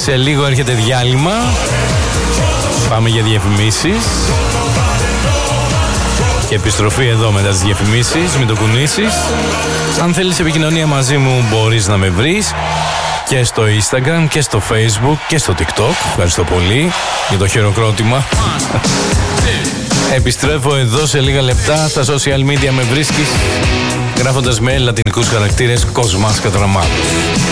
Σε λίγο έρχεται διάλειμμα. Πάμε για διαφημίσεις. Και επιστροφή εδώ μετά τις διαφημίσεις. Μην το κουνήσεις. Αν θέλεις επικοινωνία μαζί μου μπορείς να με βρεις και στο Instagram και στο Facebook και στο TikTok. Ευχαριστώ πολύ για το χειροκρότημα. Επιστρέφω εδώ σε λίγα λεπτά. Στα social media με βρίσκεις γράφοντας με λατινικούς χαρακτήρες Κοσμάς Κατραμάτος.